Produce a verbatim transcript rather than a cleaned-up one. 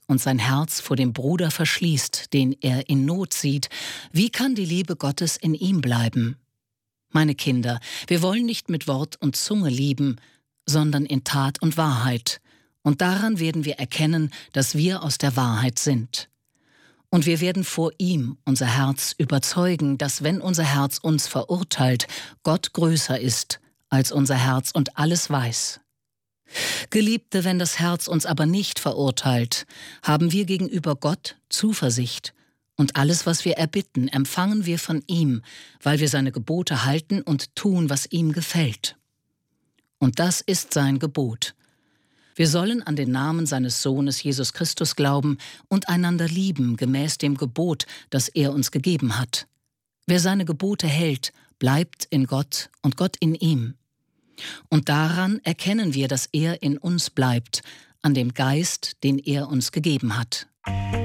und sein Herz vor dem Bruder verschließt, den er in Not sieht, wie kann die Liebe Gottes in ihm bleiben? Meine Kinder, wir wollen nicht mit Wort und Zunge lieben, sondern in Tat und Wahrheit. Und daran werden wir erkennen, dass wir aus der Wahrheit sind. Und wir werden vor ihm unser Herz überzeugen, dass wenn unser Herz uns verurteilt, Gott größer ist als unser Herz und alles weiß. Geliebte, wenn das Herz uns aber nicht verurteilt, haben wir gegenüber Gott Zuversicht. Und alles, was wir erbitten, empfangen wir von ihm, weil wir seine Gebote halten und tun, was ihm gefällt. Und das ist sein Gebot. Wir sollen an den Namen seines Sohnes Jesus Christus glauben und einander lieben, gemäß dem Gebot, das er uns gegeben hat. Wer seine Gebote hält, bleibt in Gott und Gott in ihm. Und daran erkennen wir, dass er in uns bleibt, an dem Geist, den er uns gegeben hat.